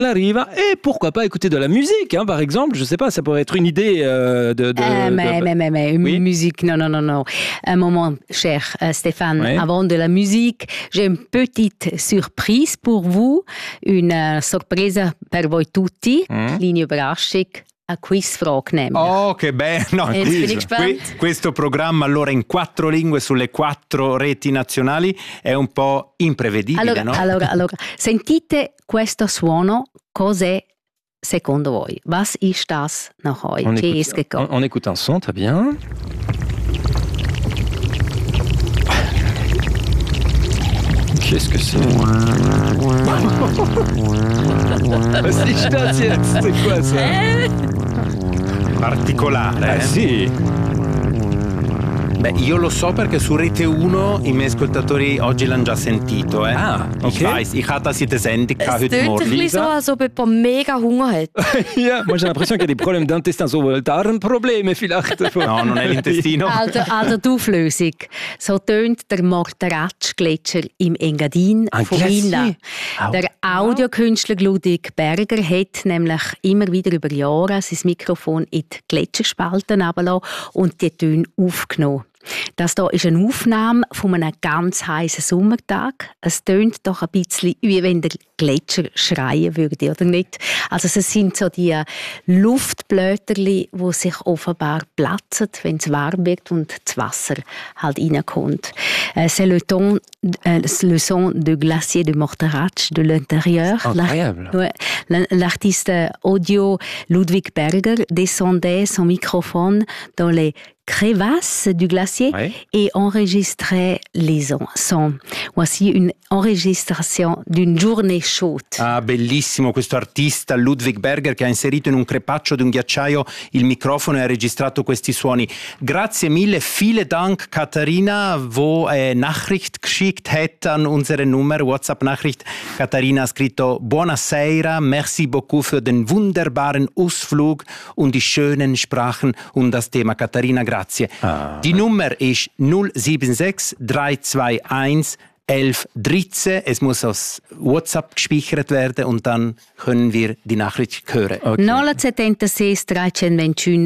arrive et pourquoi pas écouter de la musique, par exemple, je sais pas, ça pourrait être une idée Mais Oui. musique, non. Un moment, cher Stéphane, Ouais. avant de la musique, j'ai une petite surprise pour vous, une sorpresa per voi tutti, kleine Überraschung, eine Quizfrage nämlich. Oh, che bello! Jetzt bin ich gespannt. Questo programma allora in 4 lingue sulle 4 reti nazionali è un po' imprevedibile, no? Allora, sentite questo suono, cos'è secondo voi? Was ist das nach euch? On écoute un son, très bien. Qu'est-ce que c'est? Was ist das jetzt? C'est quoi ça? Particolare, eh? Sì. Beh, io lo so perché su Rete 1 i miei ascoltatori oggi l'hanno già sentito, eh. Ah, Ich okay. weiß, ich hatte das in der Sendung Es heute tönt ein Morgen. bisschen so, als ob jemand mega Hunger hat. Ja, moi j'ai l'impression qu'il y a des problèmes d'intestin, so Darmprobleme vielleicht. No, non è l'intestino. Also die Auflösung. So tönt der Morteratsch-Gletscher im Engadin Ein von Glacier? Vinda. Der Audiokünstler Ludwig Berger hat nämlich immer wieder über Jahre sein Mikrofon in die Gletscherspalten runtergelassen und die Töne aufgenommen. Das hier ist eine Aufnahme von einem ganz heißen Sommertag. Es tönt doch ein bisschen, wie wenn der Gletscher schreien würde, oder nicht? Also es sind so die Luftblätterli, die sich offenbar platzen, wenn es warm wird und das Wasser halt reinkommt. C'est le son de glacier de Morteratsch de l'intérieur. Incroyable. L'artiste audio Ludwig Berger descendait son microphone dans les crevasses du glacier et enregistrait les sons. Voici une enregistration d'une journée chaude. Ah, bellissimo questo artista Ludwig Berger che ha inserito in un crepaccio di un ghiacciaio il microfono e ha registrato questi suoni. Grazie mille, vielen Dank Katharina, wo Nachricht geschickt hat an unsere Nummer, WhatsApp-Nachricht. Katharina ha scritto Buonasera, merci beaucoup für den wunderbaren Ausflug und die schönen Sprachen und das Thema. Katharina, grazie. Die Nummer ist 076 321 1113. Es muss aus WhatsApp gespeichert werden und dann können wir die Nachricht hören. Okay. 076 321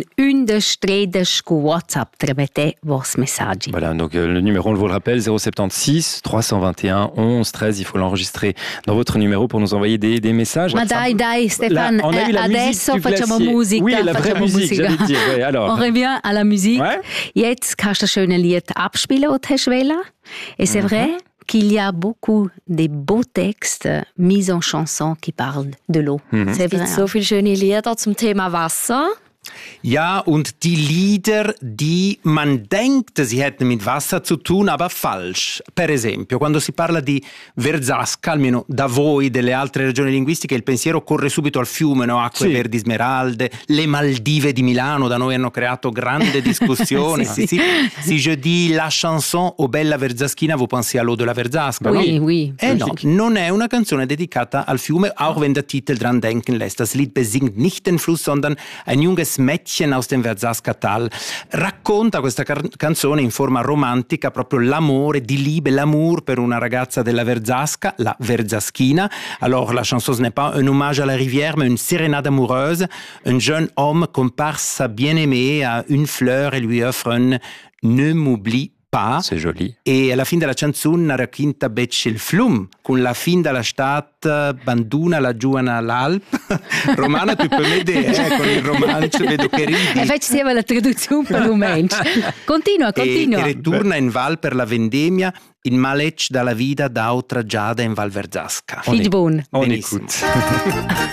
1113 cu WhatsApp tramite vos messaggi. Voilà, donc le numéro, on vous le rappelle, 076 321 11 13. Il faut l'enregistrer dans votre numéro pour nous envoyer des messages. Ma dai, Stéphane, on a eu la adesso musique du facciamo glacier. musica. Oui, la vraie musique, j'allais dire. Ouais, alors. On revient à la musique. Ouais. Jetzt kannst du das schöne Lied abspielen, das du hast wollen. Et c'est vrai qu'il y a beaucoup de beaux textes mis en chanson qui parlent de l'eau. C'est Es gibt vrai. so viele schöne Lieder zum Thema Wasser. Ja, und die Lieder, die man denkt, sie hätten mit Wasser zu tun, aber falsch. Per esempio, quando si parla di Verzasca, almeno da voi delle altre regioni linguistiche, il pensiero corre subito al fiume, no? Acque verdi smeralde, le Maldive di Milano, da noi hanno creato grande discussione. Sì. Si je dis la chanson O bella Verzaschina, vous pensez à l'eau de la Verzasca? Oui. No, non è una canzone dedicata al fiume, auch wenn der Titel dran denken lässt. Das Lied besingt nicht den Fluss, sondern ein junges Mädchen aus dem Verzasca-Tal. Racconta questa canzone in forma romantica proprio l'amore di Liebe, l'amour per una ragazza della Verzasca, la Verzaschina. Alors la chanson n'est pas un hommage à la rivière, mais une sérénade amoureuse. Un jeune homme compare sa bien-aimée à une fleur et lui offre un Ne m'oublie pas. C'est joli. E alla fine della canzone racconta becce il flum, con la fin della stat banduna laggiù all'Alp. Romana, tu puoi vedere, con il romanzo, vedo che ridi. E facci la traduzione per Rumensch. Continua. E ritorna in Val per la vendemmia, in Malec dalla vita d'altra giada in Val Verzasca. Figli buon. On Benissimo. écoute.